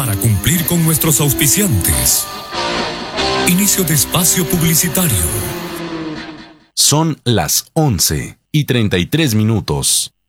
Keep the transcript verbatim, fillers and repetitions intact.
para cumplir con nuestros auspiciantes. Inicio de espacio publicitario. Son las once y treinta y tres minutos.